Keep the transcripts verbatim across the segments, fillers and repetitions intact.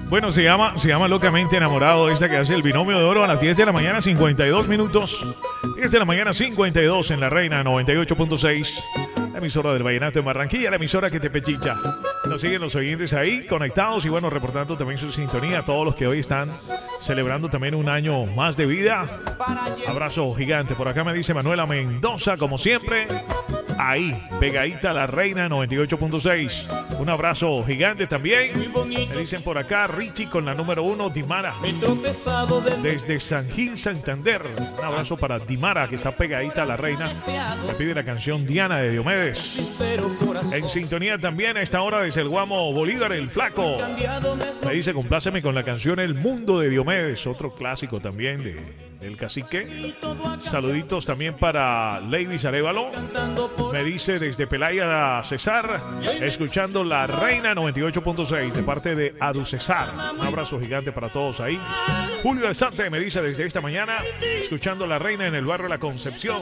Bueno, se llama, se llama Locamente Enamorado, esta que hace el binomio de oro a las diez de la mañana, cincuenta y dos minutos. diez de la mañana, cincuenta y dos en La Reina noventa y ocho punto seis. La emisora del Vallenato de Barranquilla, la emisora que te pechicha. Nos siguen los oyentes ahí, conectados y bueno, reportando también su sintonía a todos los que hoy están celebrando también un año más de vida. Abrazo gigante. Por acá me dice Manuela Mendoza, como siempre. Ahí, pegadita a La Reina noventa y ocho punto seis. Un abrazo gigante también. Me dicen por acá Richie con la número uno, Dimara. Desde San Gil, Santander. Un abrazo para Dimara, que está pegadita a La Reina. Me pide la canción Diana de Diomedes. En sintonía también a esta hora desde el Guamo Bolívar, el Flaco. Me dice, compláceme con la canción El Mundo de Diomedes. Otro clásico también de, del cacique. Saluditos también para Leivis Arevalo. Me dice desde Pelaya César, escuchando La Reina noventa y ocho punto seis de parte de Adu César. Un abrazo gigante para todos ahí. Julio Alzate me dice desde esta mañana, escuchando La Reina en el barrio La Concepción.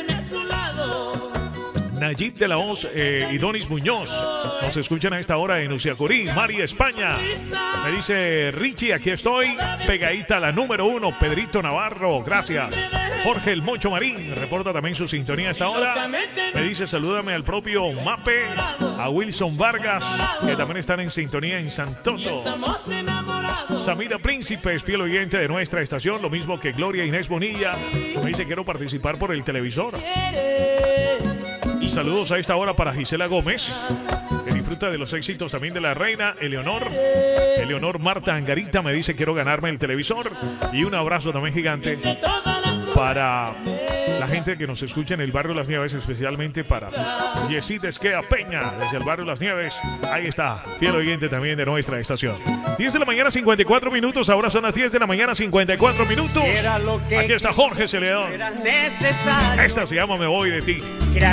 Nayib de la Hoz eh, y Donis Muñoz nos escuchan a esta hora en Uciacurí, Mari, España. Me dice Richie, aquí estoy, pegadita a la número uno, Pedrito Navarro, gracias. Jorge El Mocho Marín reporta también su sintonía a esta hora. Me dice, salúdame al propio Mape, a Wilson Vargas, que también están en sintonía en Santoto. Samira Príncipe es fiel oyente de nuestra estación, lo mismo que Gloria Inés Bonilla. Me dice, quiero participar por el televisor. Saludos a esta hora para Gisela Gómez, que disfruta de los éxitos también de La Reina. Eleonor, Eleonor Marta Angarita me dice, quiero ganarme el televisor. Y un abrazo también gigante para la gente que nos escucha en el barrio Las Nieves, especialmente para Yesid Esquea Peña, desde el barrio Las Nieves. Ahí está, fiel oyente también de nuestra estación. diez de la mañana, cincuenta y cuatro minutos. Ahora son las diez de la mañana, cincuenta y cuatro minutos. Aquí está Jorge Celedón. Esta se llama Me Voy de Ti.